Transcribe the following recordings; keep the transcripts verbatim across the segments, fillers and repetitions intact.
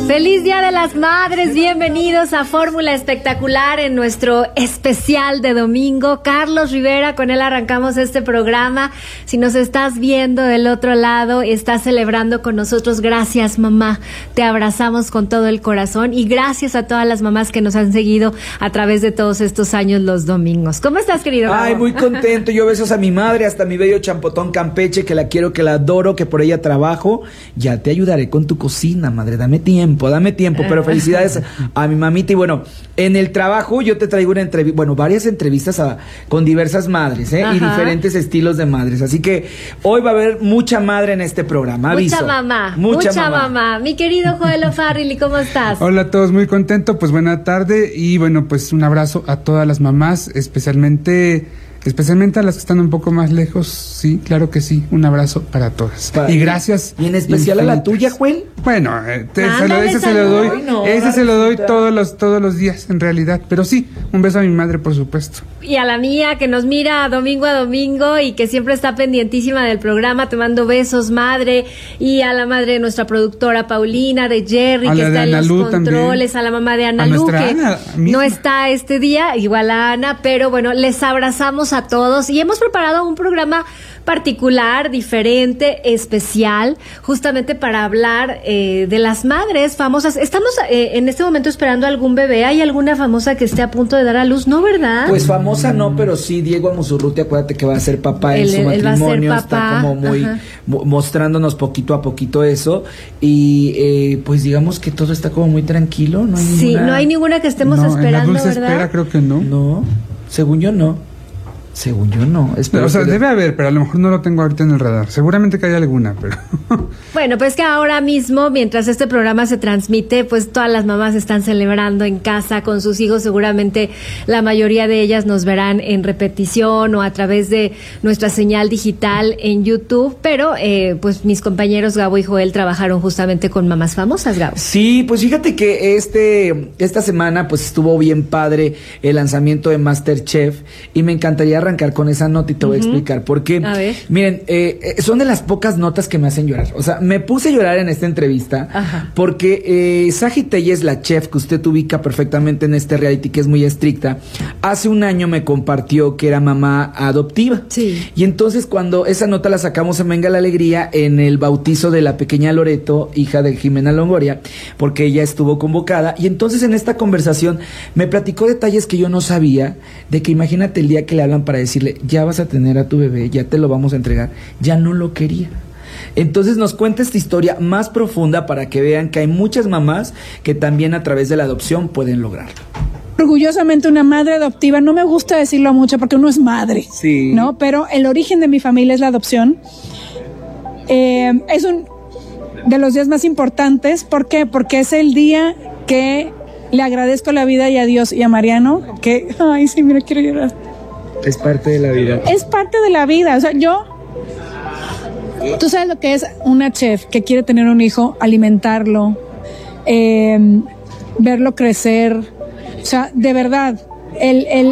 Feliz Día de las Madres, bienvenidos a Fórmula Espectacular en nuestro especial de domingo. Carlos Rivera, con él arrancamos este programa. Si nos estás viendo del otro lado, estás celebrando con nosotros, gracias mamá, te abrazamos con todo el corazón y gracias a todas las mamás que nos han seguido a través de todos estos años los domingos. ¿Cómo estás, querido Gabo? Ay, muy contento, yo besos a mi madre, hasta mi bello champotón Campeche, que la quiero, que la adoro, que por ella trabajo. Ya te ayudaré con tu cocina, madre, dame tiempo, dame tiempo, pero felicidades a mi mamita. Y bueno, en el trabajo yo te traigo una entrevista, bueno, varias entrevistas a, con diversas madres, ¿eh? Y diferentes estilos de madres, así que hoy va a haber mucha madre en este programa, aviso. Mucha mamá, mucha, mucha mamá. mamá. Mi querido Joel O'Farrill, ¿cómo estás? Hola a todos, muy contento, pues buena tarde y bueno, pues un abrazo a todas las mamás, especialmente... Especialmente a las que están un poco más lejos, sí, claro que sí, un abrazo para todas. Para y gracias. Y en especial infinitas. A la tuya, Joel. Bueno, eh, te, se lo, ese se lo doy, Ay, no, ese se lo doy todos los todos los días en realidad, pero sí, un beso a mi madre, por supuesto. Y a la mía, que nos mira domingo a domingo y que siempre está pendientísima del programa, te mando besos, madre, y a la madre de nuestra productora Paulina, de Jerry, a que está en los Lu controles, también. A la mamá de Ana Lu, que Ana, no está este día, igual a Ana, pero bueno, les abrazamos a todos y hemos preparado un programa particular, diferente, especial, justamente para hablar eh, de las madres famosas. Estamos eh, en este momento esperando algún bebé. ¿Hay alguna famosa que esté a punto de dar a luz? ¿No, verdad? Pues famosa no, pero sí, Diego Amusurruti, acuérdate que va a ser papá en su matrimonio, está como muy mo- mostrándonos poquito a poquito eso, y eh, pues digamos que todo está como muy tranquilo, no hay sí, ninguna... no hay ninguna que estemos no, esperando, en la dulce ¿verdad? Espera creo que no. No, según yo no. Según yo no. Pero, o sea, que... debe haber, pero a lo mejor no lo tengo ahorita en el radar. Seguramente que hay alguna, pero... Bueno, pues que ahora mismo, mientras este programa se transmite, pues todas las mamás están celebrando en casa con sus hijos. Seguramente la mayoría de ellas nos verán en repetición o a través de nuestra señal digital en YouTube. Pero, eh, pues mis compañeros Gabo y Joel trabajaron justamente con mamás famosas, Gabo. Sí, pues fíjate que este esta semana pues estuvo bien padre el lanzamiento de MasterChef y me encantaría arrancar con esa nota y te voy uh-huh. a explicar por qué. A ver. Miren, eh, son de las pocas notas que me hacen llorar. O sea, me puse a llorar en esta entrevista Ajá. porque eh, Saji Tellez, la chef que usted ubica perfectamente en este reality que es muy estricta, hace un año me compartió que era mamá adoptiva. Sí. Y entonces cuando esa nota la sacamos en Venga la Alegría en el bautizo de la pequeña Loreto, hija de Jimena Longoria, porque ella estuvo convocada, y entonces en esta conversación me platicó detalles que yo no sabía, de que imagínate el día que le hablan para decirle, ya vas a tener a tu bebé, ya te lo vamos a entregar, ya no lo quería. Entonces nos cuenta esta historia más profunda para que vean que hay muchas mamás que también a través de la adopción pueden lograrlo. Orgullosamente una madre adoptiva, no me gusta decirlo mucho porque uno es madre, sí. ¿no? Pero el origen de mi familia es la adopción. Eh, es un de los días más importantes. ¿Por qué? Porque es el día que le agradezco la vida y a Dios y a Mariano, que, ay, sí, mira, quiero llorar. Es parte de la vida. Es parte de la vida. O sea, yo... Tú sabes lo que es una chef que quiere tener un hijo, alimentarlo, eh, verlo crecer. O sea, de verdad, el, el,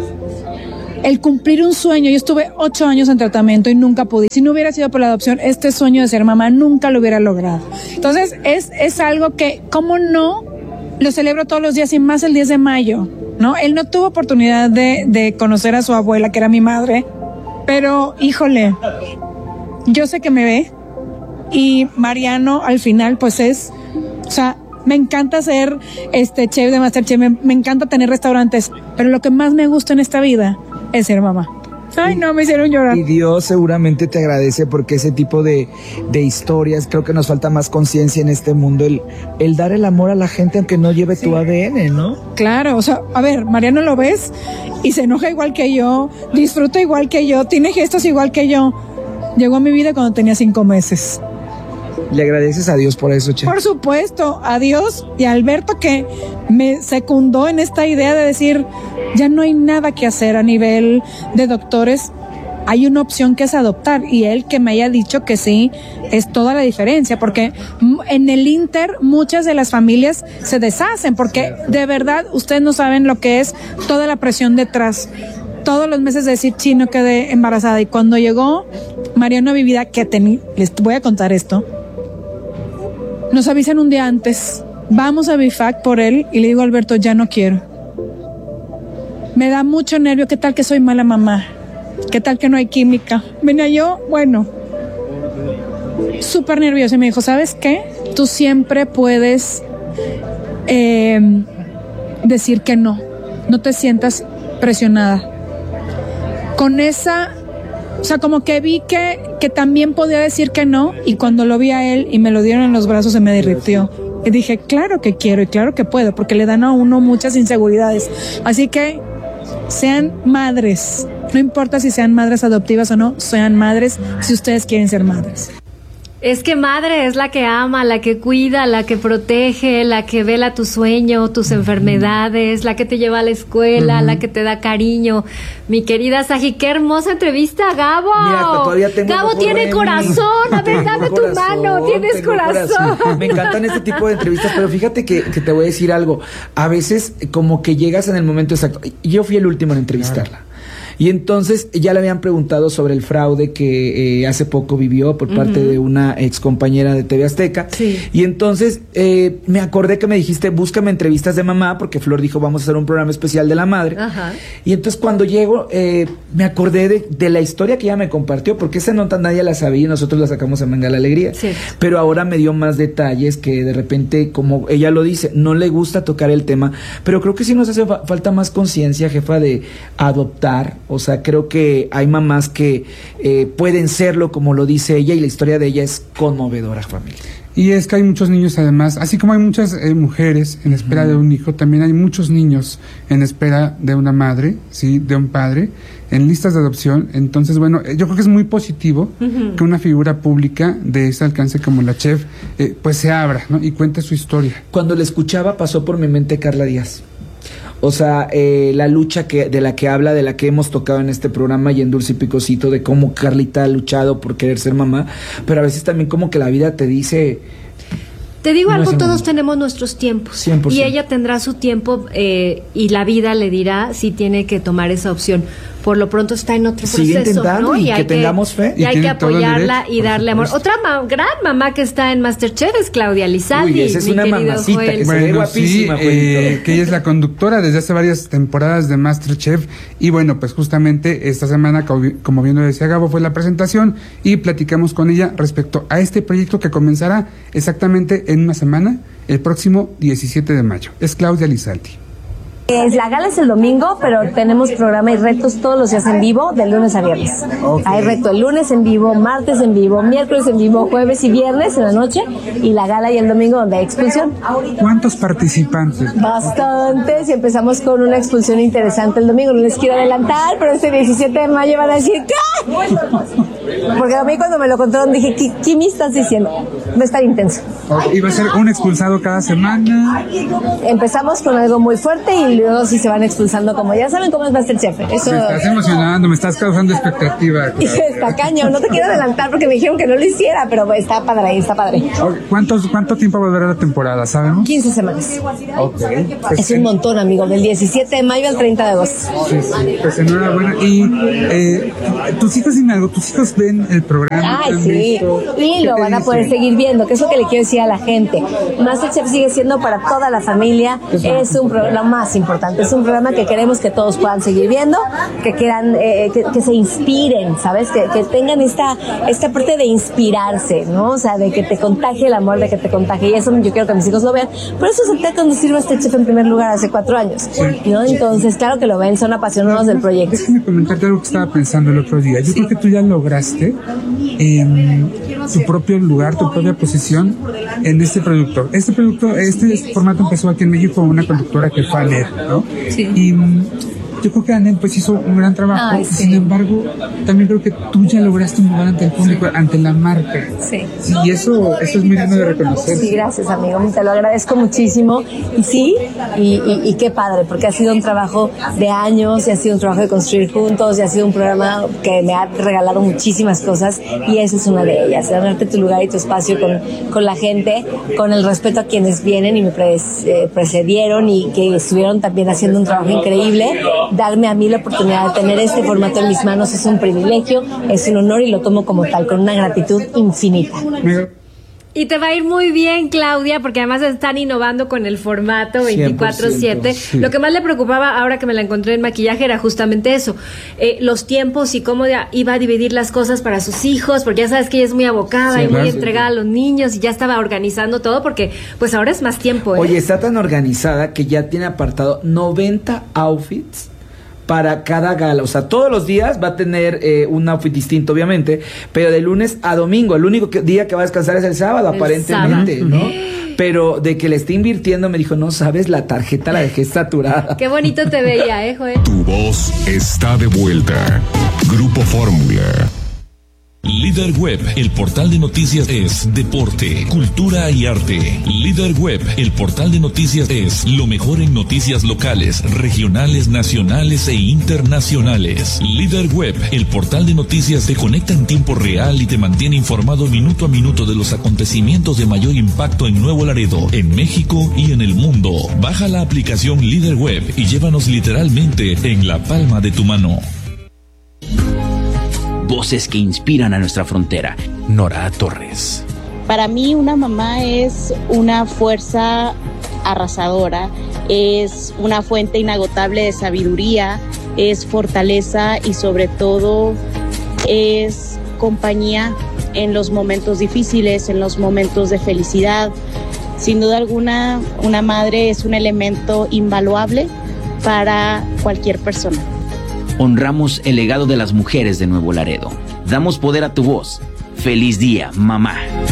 el cumplir un sueño. Yo estuve ocho años en tratamiento y nunca pude. Si no hubiera sido por la adopción, este sueño de ser mamá nunca lo hubiera logrado. Entonces, es, es algo que, ¿cómo no? Lo celebro todos los días y más el diez de mayo, ¿no? Él no tuvo oportunidad de, de conocer a su abuela, que era mi madre, pero, híjole, yo sé que me ve, y Mariano al final pues es, o sea, me encanta ser este chef de MasterChef, me, me encanta tener restaurantes, pero lo que más me gusta en esta vida es ser mamá. Ay, no, me hicieron llorar. Y Dios seguramente te agradece porque ese tipo de, de historias, creo que nos falta más conciencia en este mundo, el, el dar el amor a la gente aunque no lleve sí. tu A D N, ¿no? Claro, o sea, a ver, Mariano lo ves y se enoja igual que yo, disfruta igual que yo, tiene gestos igual que yo. Llegó a mi vida cuando tenía cinco meses. ¿Le agradeces a Dios por eso, Che? Por supuesto, a Dios y a Alberto, que me secundó en esta idea de decir, ya no hay nada que hacer a nivel de doctores, hay una opción que es adoptar, y él que me haya dicho que sí, es toda la diferencia, porque en el Inter muchas de las familias se deshacen, porque de verdad ustedes no saben lo que es toda la presión detrás. Todos los meses de decir, sí, no quedé embarazada, y cuando llegó Mariano a mi vida, que tenía, les voy a contar esto, nos avisan un día antes vamos a B I F A C por él y le digo a Alberto, ya no quiero. Me da mucho nervio, ¿qué tal que soy mala mamá? ¿Qué tal que no hay química? Venía yo, bueno, súper nerviosa y me dijo, ¿sabes qué? Tú siempre puedes eh, decir que no, no te sientas presionada. Con esa, o sea, como que vi que, que también podía decir que no, y cuando lo vi a él y me lo dieron en los brazos se me derritió. Y dije, claro que quiero y claro que puedo, porque le dan a uno muchas inseguridades. Así que sean madres, no importa si sean madres adoptivas o no, sean madres si ustedes quieren ser madres. Es que madre es la que ama, la que cuida, la que protege, la que vela tu sueño, tus uh-huh. enfermedades, la que te lleva a la escuela, uh-huh. la que te da cariño. Mi querida Saji, qué hermosa entrevista, Gabo. Mira, todavía tengo Gabo tiene corazón, a ver, dame tu mano, tienes corazón. corazón. Me encantan este tipo de entrevistas, pero fíjate que, que te voy a decir algo. A veces como que llegas en el momento exacto. Yo fui el último en entrevistarla. Claro. Y entonces ya le habían preguntado sobre el fraude que eh, hace poco vivió por parte uh-huh. de una ex compañera de T V Azteca. Sí. Y entonces eh, me acordé que me dijiste, búscame entrevistas de mamá, porque Flor dijo, vamos a hacer un programa especial de la madre. Ajá. Y entonces cuando llego, eh, me acordé de, de la historia que ella me compartió, porque esa nota nadie la sabía y nosotros la sacamos en Venga la Alegría. Sí. Pero ahora me dio más detalles que de repente, como ella lo dice, no le gusta tocar el tema, pero creo que sí nos hace fa- falta más conciencia, jefa, de adoptar. O sea, creo que hay mamás que eh, pueden serlo, como lo dice ella, y la historia de ella es conmovedora, familia. Y es que hay muchos niños, además, así como hay muchas eh, mujeres en espera uh-huh. de un hijo, también hay muchos niños en espera de una madre, sí, de un padre, en listas de adopción. Entonces, bueno, yo creo que es muy positivo uh-huh. que una figura pública de ese alcance como la chef, eh, pues se abra, ¿no? Y cuente su historia. Cuando la escuchaba pasó por mi mente Carla Díaz. O sea, eh, la lucha que de la que habla, de la que hemos tocado en este programa y en Dulce y Picosito, de cómo Carlita ha luchado por querer ser mamá, pero a veces también como que la vida te dice... Te digo no algo, todos momento. tenemos nuestros tiempos. cien por ciento. Y ella tendrá su tiempo eh, y la vida le dirá si tiene que tomar esa opción. Por lo pronto está en otro Sigue proceso, intentando, ¿no? y, Y que hay tengamos fe. Y, y hay que apoyarla derecho, y darle amor. Otra ma- gran mamá que está en MasterChef es Claudia Lizaldi. Uy, esa es mi una querido mamacita Joel. que se ve Bueno, guapísima, sí, eh, que ella es la conductora desde hace varias temporadas de MasterChef. Y bueno, pues justamente esta semana, como, como bien lo decía Gabo, fue la presentación y platicamos con ella respecto a este proyecto que comenzará exactamente en una semana, el próximo diecisiete de mayo. Es Claudia Lizaldi. Es, la gala es el domingo, pero tenemos programa y retos todos los días en vivo, de lunes a viernes. Okay. Hay reto el lunes en vivo, martes en vivo, miércoles en vivo, jueves y viernes en la noche, y la gala y el domingo donde hay expulsión. ¿Cuántos participantes? Bastantes, y empezamos con una expulsión interesante el domingo. No les quiero adelantar, pero este diecisiete de mayo van a decir ¿qué? Porque a mí cuando me lo contaron dije, ¿qué, qué me estás diciendo? Va a estar intenso. ¿Y va a ser un expulsado cada semana? Empezamos con algo muy fuerte y luego sí se van expulsando, como ya saben cómo es MasterChef. Eso... Me estás emocionando, me estás causando expectativa. Está cañón, no te quiero adelantar porque me dijeron que no lo hiciera, pero está padre, está padre. ¿Cuántos, ¿Cuánto tiempo va a durar la temporada, sabemos? quince semanas. Okay. Pues es un montón, amigo, del diecisiete de mayo al treinta de agosto. Sí, sí, pues enhorabuena. Y eh, tus hijos, dime algo, tus hijos ven el programa. Ay, sí, visto? Y lo van a poder seguir viendo, que es lo que le quiero decir a la gente. MasterChef sigue siendo para toda la familia, es un programa más importante, es un programa que queremos que todos puedan seguir viendo, que quieran, eh, que, que se inspiren, ¿sabes? Que, que tengan esta, esta parte de inspirarse, ¿no? O sea, de que te contagie el amor, de que te contagie, y eso yo quiero que mis hijos lo vean. Por eso se te conducir MasterChef en primer lugar hace cuatro años, ¿no? Entonces, claro que lo ven, son apasionados del proyecto. Déjame comentarte algo que estaba pensando el otro día. Yo sí. creo que tú ya lograste eh, tu propio lugar, tu propia posición en este producto. Este producto, este formato empezó aquí en México con una conductora que fue Aner, ¿no? Sí. Y yo creo que Anel pues hizo un gran trabajo. Ay, sí. Sin embargo, también creo que tú ya lograste un lugar ante el público, sí. ante la marca. Sí. Y eso, eso es muy lindo de reconocer. Sí, gracias, amigo. Te lo agradezco muchísimo. Y sí, y, y, y qué padre, porque ha sido un trabajo de años, y ha sido un trabajo de construir juntos, y ha sido un programa que me ha regalado muchísimas cosas, y esa es una de ellas, darte tu lugar y tu espacio con, con la gente, con el respeto a quienes vienen y me pre, eh, precedieron y que estuvieron también haciendo un trabajo increíble. Darme a mí la oportunidad de tener este formato en mis manos es un privilegio, es un honor y lo tomo como tal, con una gratitud infinita. Y te va a ir muy bien, Claudia, porque además están innovando con el formato veinticuatro siete. Sí. Lo que más le preocupaba ahora que me la encontré en maquillaje era justamente eso, eh, los tiempos y cómo iba a dividir las cosas para sus hijos, porque ya sabes que ella es muy abocada sí, y muy entregada sí. a los niños y ya estaba organizando todo porque pues ahora es más tiempo. ¿eh? Oye, está tan organizada que ya tiene apartado noventa outfits para cada gala, o sea, todos los días va a tener eh, un outfit distinto, obviamente, pero de lunes a domingo, el único que, día que va a descansar es el sábado, el aparentemente, sábado. ¿no? Pero de que le esté invirtiendo, me dijo, no sabes, la tarjeta la dejé saturada. Qué bonito te veía, eh, Joel. Tu voz está de vuelta. Grupo Fórmula. Líder Web, el portal de noticias es deporte, cultura y arte. Líder Web, el portal de noticias es lo mejor en noticias locales, regionales, nacionales e internacionales. Líder Web, el portal de noticias te conecta en tiempo real y te mantiene informado minuto a minuto de los acontecimientos de mayor impacto en Nuevo Laredo, en México y en el mundo. Baja la aplicación Líder Web y llévanos literalmente en la palma de tu mano. Voces que inspiran a nuestra frontera. Nora Torres. Para mí una mamá es una fuerza arrasadora, es una fuente inagotable de sabiduría, es fortaleza y sobre todo es compañía en los momentos difíciles, en los momentos de felicidad. Sin duda alguna, una madre es un elemento invaluable para cualquier persona. Honramos el legado de las mujeres de Nuevo Laredo. Damos poder a tu voz. ¡Feliz día, mamá!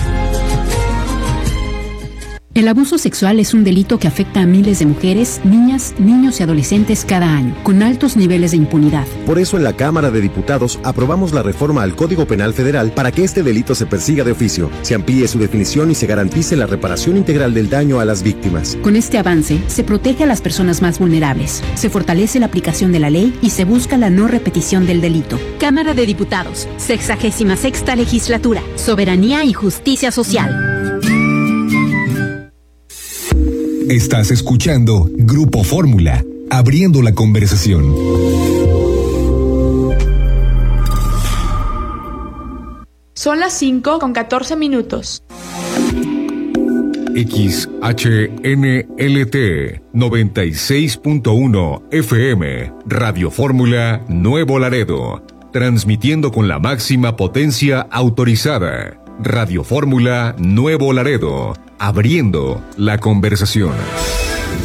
El abuso sexual es un delito que afecta a miles de mujeres, niñas, niños y adolescentes cada año, con altos niveles de impunidad. Por eso en la Cámara de Diputados aprobamos la reforma al Código Penal Federal para que este delito se persiga de oficio, se amplíe su definición y se garantice la reparación integral del daño a las víctimas. Con este avance, se protege a las personas más vulnerables, se fortalece la aplicación de la ley y se busca la no repetición del delito. Cámara de Diputados, sexagésima sexta legislatura, soberanía y justicia social. Estás escuchando Grupo Fórmula, abriendo la conversación. Son las cinco con catorce minutos. X H N L T noventa y seis punto uno F M, Radio Fórmula Nuevo Laredo, transmitiendo con la máxima potencia autorizada. Radio Fórmula Nuevo Laredo, abriendo la conversación.